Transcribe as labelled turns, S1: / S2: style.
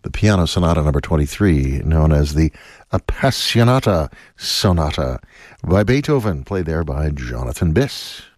S1: the Piano Sonata number 23, known as the Appassionata Sonata by Beethoven, played there by Jonathan Biss.